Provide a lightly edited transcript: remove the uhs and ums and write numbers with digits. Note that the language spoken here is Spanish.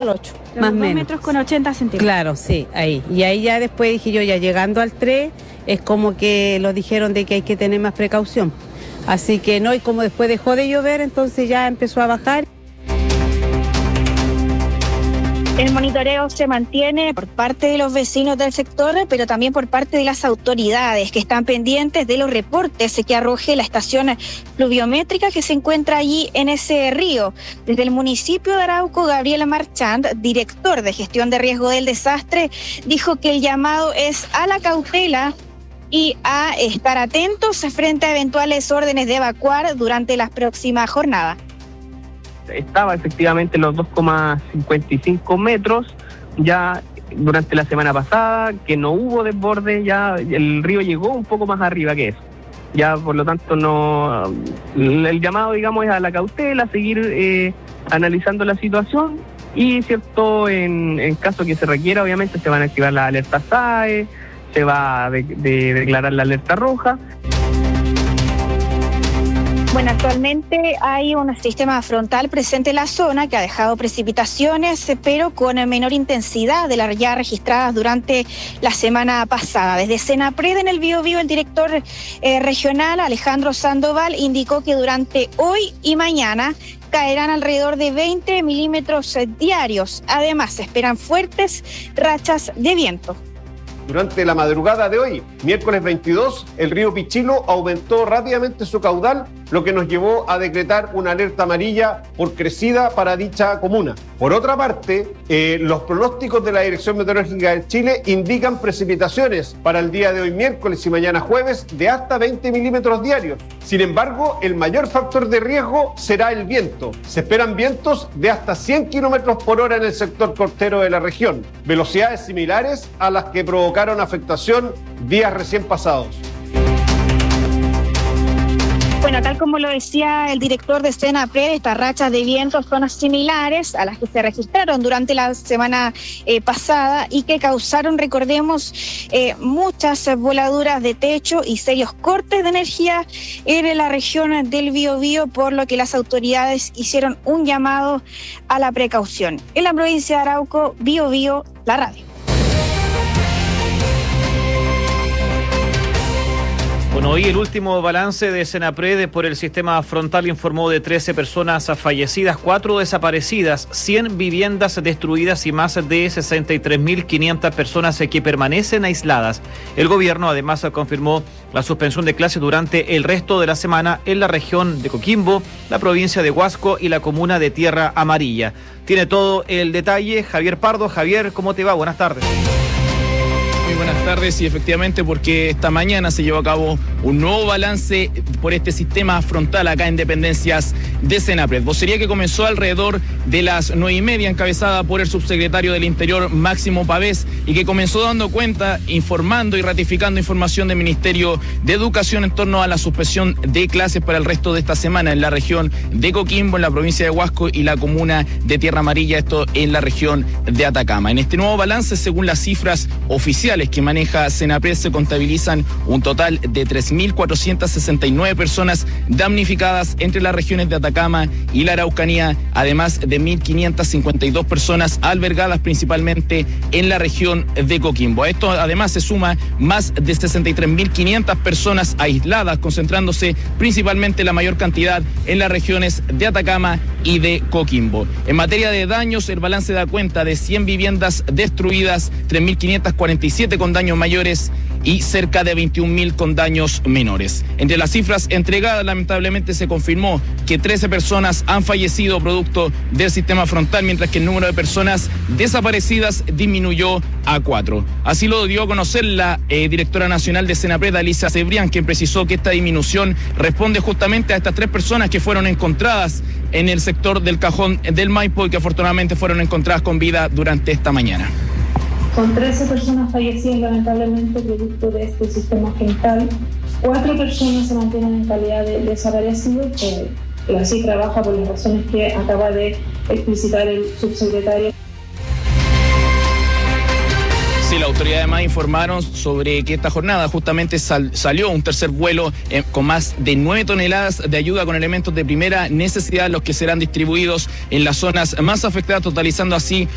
8. Más o menos. 2 metros con 80 centímetros. Claro, sí, ahí. Y ahí ya después dije yo, ya llegando al 3, es como que lo dijeron de que hay que tener más precaución. Así que no, y como después dejó de llover, entonces ya empezó a bajar. El monitoreo se mantiene por parte de los vecinos del sector, pero también por parte de las autoridades que están pendientes de los reportes que arroje la estación pluviométrica que se encuentra allí en ese río. Desde el municipio de Arauco, Gabriela Marchand, director de gestión de riesgo del desastre, dijo que el llamado es a la cautela y a estar atentos frente a eventuales órdenes de evacuar durante las próximas jornadas. Estaba efectivamente en los 2,55 metros ya durante la semana pasada, que no hubo desborde, ya el río llegó un poco más arriba que eso. Ya por lo tanto no, el llamado digamos es a la cautela, seguir analizando la situación y cierto en caso que se requiera obviamente se van a activar las alertas SAE, se va a declarar la alerta roja. Bueno, actualmente hay un sistema frontal presente en la zona que ha dejado precipitaciones, pero con menor intensidad de las ya registradas durante la semana pasada. Desde Senapred en el Biobío, el director regional Alejandro Sandoval indicó que durante hoy y mañana caerán alrededor de 20 milímetros diarios. Además, se esperan fuertes rachas de viento. Durante la madrugada de hoy, miércoles 22, el río Pichilo aumentó rápidamente su caudal, lo que nos llevó a decretar una alerta amarilla por crecida para dicha comuna. Por otra parte, los pronósticos de la Dirección Meteorológica de Chile indican precipitaciones para el día de hoy miércoles y mañana jueves de hasta 20 milímetros diarios. Sin embargo, el mayor factor de riesgo será el viento. Se esperan vientos de hasta 100 kilómetros por hora en el sector costero de la región, velocidades similares a las que provocaron afectación días recién pasados. Bueno, tal como lo decía el director de Senapred, estas rachas de viento son similares a las que se registraron durante la semana pasada y que causaron, recordemos, muchas voladuras de techo y serios cortes de energía en la región del Biobío, por lo que las autoridades hicieron un llamado a la precaución. En la provincia de Arauco, Biobío, la radio. Bueno, hoy el último balance de Senapred por el sistema frontal informó de 13 personas fallecidas, 4 desaparecidas, 100 viviendas destruidas y más de 63.500 personas que permanecen aisladas. El gobierno además confirmó la suspensión de clases durante el resto de la semana en la región de Coquimbo, la provincia de Huasco y la comuna de Tierra Amarilla. Tiene todo el detalle Javier Pardo. Javier, ¿cómo te va? Buenas tardes. Muy buenas tardes, y efectivamente porque esta mañana se llevó a cabo un nuevo balance por este sistema frontal acá en dependencias de Senapred. Vocería que comenzó alrededor de las 9:30, encabezada por el subsecretario del Interior Máximo Pavés, y que comenzó dando cuenta, informando y ratificando información del Ministerio de Educación en torno a la suspensión de clases para el resto de esta semana en la región de Coquimbo, en la provincia de Huasco y la comuna de Tierra Amarilla, esto en la región de Atacama. En este nuevo balance, según las cifras oficiales que maneja Senapred, se contabilizan un total de 3.469 personas damnificadas entre las regiones de Atacama y la Araucanía, además de 1.552 personas albergadas principalmente en la región de Coquimbo. A esto además se suma más de 63.500 personas aisladas, concentrándose principalmente la mayor cantidad en las regiones de Atacama y de Coquimbo. En materia de daños, el balance da cuenta de 100 viviendas destruidas, 3.547 con daños mayores y cerca de 21.000 con daños menores. Entre las cifras entregadas, lamentablemente se confirmó que 13 personas han fallecido producto del sistema frontal, mientras que el número de personas desaparecidas disminuyó a 4. Así lo dio a conocer la directora nacional de Senapred, Alicia Cebrián, quien precisó que esta disminución responde justamente a estas 3 personas que fueron encontradas en el sector del Cajón del Maipo y que afortunadamente fueron encontradas con vida durante esta mañana. Con 13 personas fallecidas lamentablemente producto de este sistema frontal, 4 personas se mantienen en calidad de desaparecidos, la cifra baja por las razones que acaba de explicitar el subsecretario. Sí, la autoridad además informaron sobre que esta jornada justamente salió un tercer vuelo con más de 9 toneladas de ayuda con elementos de primera necesidad, los que serán distribuidos en las zonas más afectadas, totalizando así